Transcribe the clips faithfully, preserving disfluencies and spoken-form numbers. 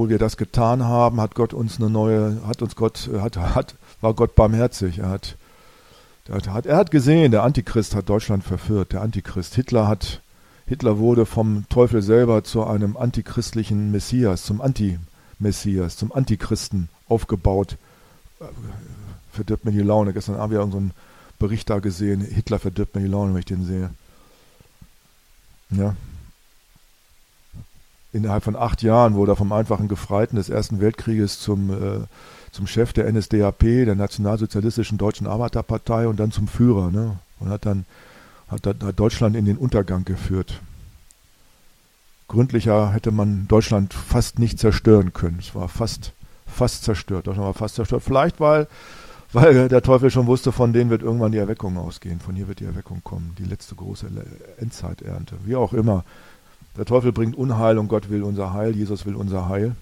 obwohl wir das getan haben, hat Gott uns eine neue, hat uns Gott, hat, hat, war Gott barmherzig. Er hat, er hat, er hat gesehen, der Antichrist hat Deutschland verführt. Der Antichrist. Hitler hat, Hitler wurde vom Teufel selber zu einem antichristlichen Messias, zum Anti-Messias, zum Antichristen aufgebaut. Verdirbt mir die Laune. Gestern haben wir irgendeinen Bericht da gesehen. Hitler verdirbt mir die Laune, wenn ich den sehe. Ja. Innerhalb von acht Jahren wurde er vom einfachen Gefreiten des Ersten Weltkrieges zum, äh, zum Chef der N S D A P, der Nationalsozialistischen Deutschen Arbeiterpartei, und dann zum Führer. Ne? Und hat dann hat, hat Deutschland in den Untergang geführt. Gründlicher hätte man Deutschland fast nicht zerstören können. Es war fast, fast zerstört. Deutschland war fast zerstört. Vielleicht, weil, weil der Teufel schon wusste, von denen wird irgendwann die Erweckung ausgehen. Von hier wird die Erweckung kommen. Die letzte große Endzeiternte. Wie auch immer. Der Teufel bringt Unheil und Gott will unser Heil. Jesus will unser Heil.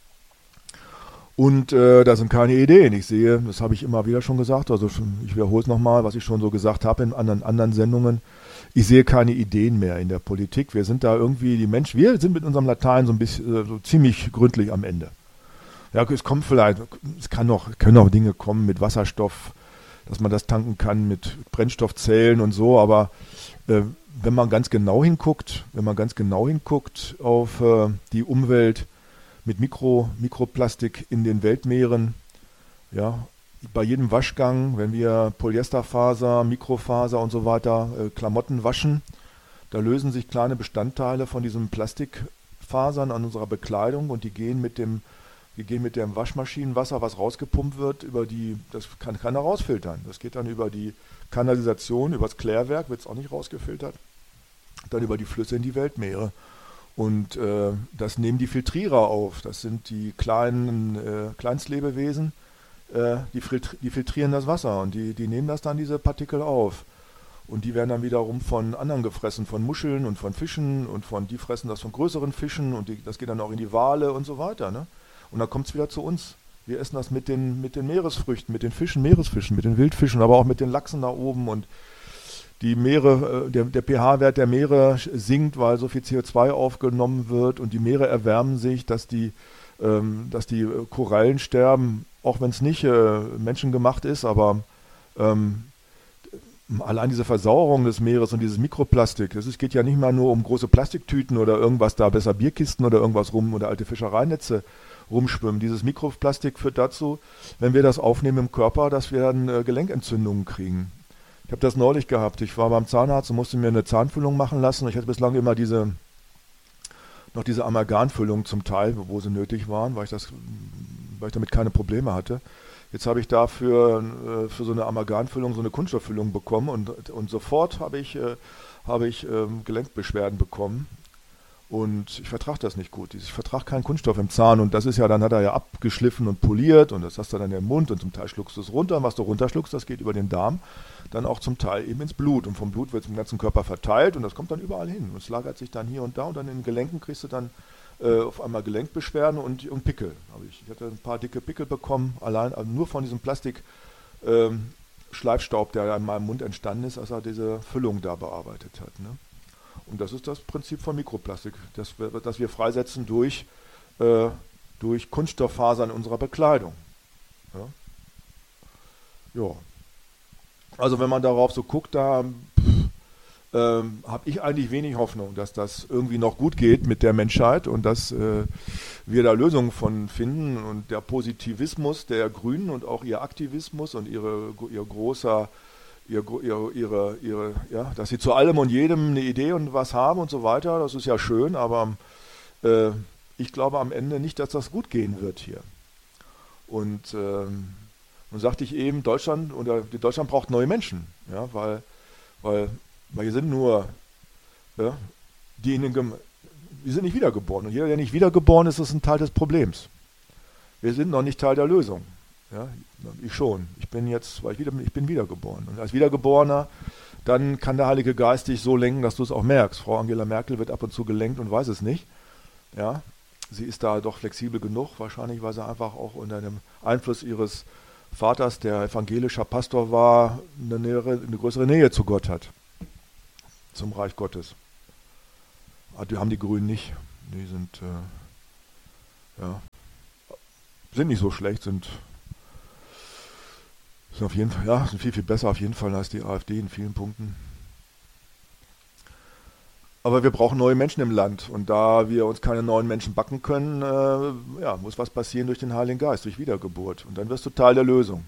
Und äh, das sind keine Ideen. Ich sehe, das habe ich immer wieder schon gesagt, also ich wiederhole es nochmal, was ich schon so gesagt habe in anderen, anderen Sendungen. Ich sehe keine Ideen mehr in der Politik. Wir sind da irgendwie, die Menschen, wir sind mit unserem Latein so ein bisschen, so ziemlich gründlich am Ende. Ja, es kommt vielleicht, es kann noch, können auch Dinge kommen mit Wasserstoff, dass man das tanken kann mit Brennstoffzellen und so, aber äh, wenn man ganz genau hinguckt, wenn man ganz genau hinguckt auf äh, die Umwelt, mit Mikro, Mikroplastik in den Weltmeeren. Ja, bei jedem Waschgang, wenn wir Polyesterfaser, Mikrofaser und so weiter äh, Klamotten waschen, da lösen sich kleine Bestandteile von diesen Plastikfasern an unserer Bekleidung und die gehen mit dem, die gehen mit dem Waschmaschinenwasser, was rausgepumpt wird, über die, das kann keiner rausfiltern. Das geht dann über die Kanalisation, über das Klärwerk, wird es auch nicht rausgefiltert, dann über die Flüsse in die Weltmeere. Und äh, das nehmen die Filtrierer auf. Das sind die kleinen äh, Kleinstlebewesen, äh, die, filtri- die filtrieren das Wasser und die, die nehmen das dann, diese Partikel, auf. Und die werden dann wiederum von anderen gefressen, von Muscheln und von Fischen und von, die fressen das von größeren Fischen und die, das geht dann auch in die Wale und so weiter. Ne? Und dann kommt es wieder zu uns. Wir essen das mit den, mit den Meeresfrüchten, mit den Fischen, Meeresfischen, mit den Wildfischen, aber auch mit den Lachsen da oben. Und die Meere, der, der pH-Wert der Meere sinkt, weil so viel C O zwei aufgenommen wird und die Meere erwärmen sich, dass die, ähm, dass die Korallen sterben, auch wenn es nicht äh, menschengemacht ist, aber ähm, allein diese Versauerung des Meeres und dieses Mikroplastik, das ist, geht ja nicht mal nur um große Plastiktüten oder irgendwas da, besser Bierkisten oder irgendwas rum oder alte Fischereinetze rumschwimmen. Dieses Mikroplastik führt dazu, wenn wir das aufnehmen im Körper, dass wir dann äh, Gelenkentzündungen kriegen. Ich habe das neulich gehabt. Ich war beim Zahnarzt und musste mir eine Zahnfüllung machen lassen. Ich hatte bislang immer diese, noch diese Amalgamfüllung zum Teil, wo sie nötig waren, weil ich, das, weil ich damit keine Probleme hatte. Jetzt habe ich dafür äh, für so eine Amalgamfüllung so eine Kunststofffüllung bekommen und, und sofort habe ich, äh, habe ich äh, Gelenkbeschwerden bekommen. Und ich vertrage das nicht gut. Ich vertrage keinen Kunststoff im Zahn und das ist ja, dann hat er ja abgeschliffen und poliert und das hast du dann im Mund und zum Teil schluckst du es runter. Und was du runterschluckst, das geht über den Darm, dann auch zum Teil eben ins Blut und vom Blut wird es im ganzen Körper verteilt und das kommt dann überall hin. Und es lagert sich dann hier und da und dann in den Gelenken kriegst du dann äh, auf einmal Gelenkbeschwerden und, und Pickel. Habe ich. ich hatte ein paar dicke Pickel bekommen, allein also nur von diesem Plastik ähm, Schleifstaub, der in meinem Mund entstanden ist, als er diese Füllung da bearbeitet hat. Ne? Und das ist das Prinzip von Mikroplastik, das wir, das wir freisetzen durch, äh, durch Kunststofffasern in unserer Bekleidung. Ja. Ja. Also wenn man darauf so guckt, da ähm, habe ich eigentlich wenig Hoffnung, dass das irgendwie noch gut geht mit der Menschheit und dass äh, wir da Lösungen von finden. Und der Positivismus der Grünen und auch ihr Aktivismus und ihre, ihr großer Ihr, ihre, ihre, ihre, ja, dass sie zu allem und jedem eine Idee und was haben und so weiter, das ist ja schön, aber äh, ich glaube am Ende nicht, dass das gut gehen wird hier. Und ähm, nun sagte ich eben, Deutschland oder Deutschland braucht neue Menschen, ja, weil, weil, weil hier sind nur ja, die in den Gem- wir sind nicht wiedergeboren und jeder, der nicht wiedergeboren ist, ist ein Teil des Problems. Wir sind noch nicht Teil der Lösung. Ja, ich schon. Ich bin jetzt, weil ich wieder, ich bin wiedergeboren. Und als Wiedergeborener, dann kann der Heilige Geist dich so lenken, dass du es auch merkst. Frau Angela Merkel wird ab und zu gelenkt und weiß es nicht. Ja, sie ist da doch flexibel genug, wahrscheinlich, weil sie einfach auch unter dem Einfluss ihres Vaters, der evangelischer Pastor war, eine, nähere, eine größere Nähe zu Gott hat. Zum Reich Gottes. Die haben die Grünen nicht. Die sind, äh, ja. sind nicht so schlecht, sind, sind auf jeden Fall, ja, sind viel, viel besser auf jeden Fall als die AfD in vielen Punkten. Aber wir brauchen neue Menschen im Land. Und da wir uns keine neuen Menschen backen können, äh, ja, muss was passieren durch den Heiligen Geist, durch Wiedergeburt. Und dann wirst du Teil der Lösung.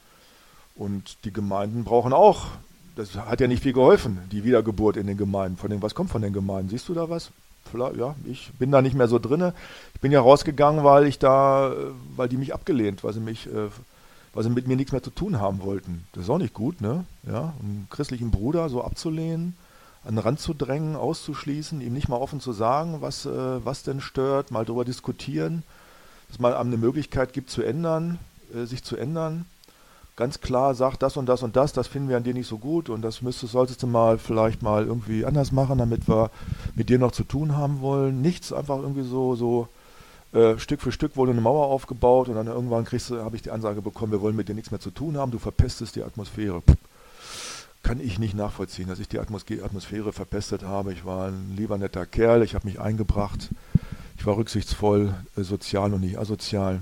Und die Gemeinden brauchen auch, das hat ja nicht viel geholfen, die Wiedergeburt in den Gemeinden. Von den, was kommt von den Gemeinden? Siehst du da was? Vielleicht, ja, ich bin da nicht mehr so drinne. Ich bin ja rausgegangen, weil ich da, äh, weil die mich abgelehnt, weil sie mich, äh, weil sie mit mir nichts mehr zu tun haben wollten. Das ist auch nicht gut, ne? Ja, einen christlichen Bruder so abzulehnen, an den Rand zu drängen, auszuschließen, ihm nicht mal offen zu sagen, was, äh, was denn stört, mal darüber diskutieren, dass man einem eine Möglichkeit gibt zu ändern, äh, sich zu ändern. Ganz klar sagt, das und das und das, das finden wir an dir nicht so gut und das müsstest, solltest du mal vielleicht mal irgendwie anders machen, damit wir mit dir noch zu tun haben wollen. Nichts, einfach irgendwie so, so äh, Stück für Stück wurde eine Mauer aufgebaut und dann irgendwann kriegst du, habe ich die Ansage bekommen, wir wollen mit dir nichts mehr zu tun haben, du verpestest die Atmosphäre. Pff, kann ich nicht nachvollziehen, dass ich die Atmos- Atmosphäre verpestet habe. Ich war ein lieber netter Kerl, ich habe mich eingebracht, ich war rücksichtsvoll, äh, sozial und nicht asozial.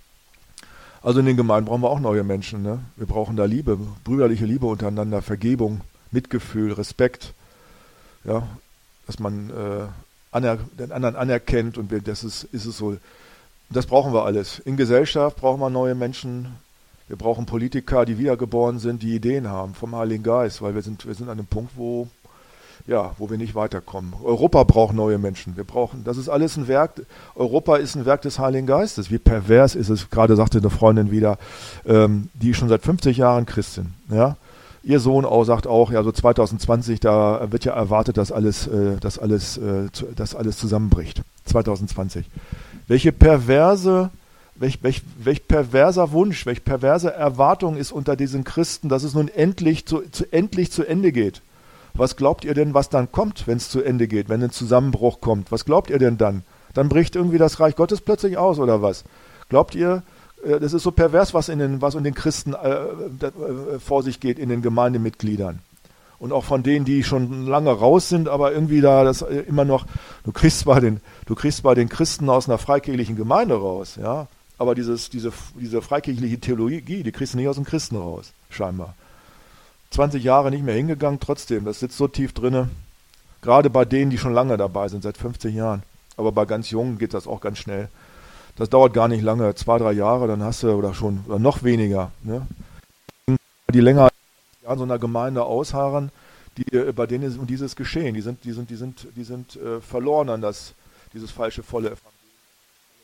Also in den Gemeinden brauchen wir auch neue Menschen. Ne? Wir brauchen da Liebe, brüderliche Liebe untereinander, Vergebung, Mitgefühl, Respekt. Ja? Dass man äh, aner den anderen anerkennt und wir, das ist, ist es so. Das brauchen wir alles. In Gesellschaft brauchen wir neue Menschen. Wir brauchen Politiker, die wiedergeboren sind, die Ideen haben vom Heiligen Geist, weil wir sind, wir sind an einem Punkt, wo, ja, wo wir nicht weiterkommen. Europa braucht neue Menschen. Wir brauchen, das ist alles ein Werk, Europa ist ein Werk des Heiligen Geistes. Wie pervers ist es, gerade sagte eine Freundin wieder, ähm, die ist schon seit fünfzig Jahren Christin. Ja? Ihr Sohn auch sagt auch, ja, so zwanzig zwanzig, da wird ja erwartet, dass alles, äh, dass alles, äh, zu, dass alles zusammenbricht. zwanzig zwanzig. Welche perverse Welch, welch, welch perverser Wunsch, welch perverse Erwartung ist unter diesen Christen, dass es nun endlich zu, zu, endlich zu Ende geht. Was glaubt ihr denn, was dann kommt, wenn es zu Ende geht, wenn ein Zusammenbruch kommt? Was glaubt ihr denn dann? Dann bricht irgendwie das Reich Gottes plötzlich aus oder was? Glaubt ihr, äh, das ist so pervers, was in den, was in den Christen äh, äh, vor sich geht, in den Gemeindemitgliedern? Und auch von denen, die schon lange raus sind, aber irgendwie da das äh, immer noch, du kriegst zwar den, du kriegst zwar den Christen aus einer freikirchlichen Gemeinde raus, ja, aber dieses, diese, diese freikirchliche Theologie, die kriegst du nicht aus dem Christen raus, scheinbar. zwanzig Jahre nicht mehr hingegangen, trotzdem, das sitzt so tief drinne. Gerade bei denen, die schon lange dabei sind, seit fünfzig Jahren. Aber bei ganz Jungen geht das auch ganz schnell. Das dauert gar nicht lange, zwei, drei Jahre, dann hast du, oder schon, oder noch weniger, ne? Die länger an so einer Gemeinde ausharren, die, bei denen ist um dieses Geschehen, die sind, die sind, die sind, die sind äh, verloren an das, dieses falsche, volle Evangelium.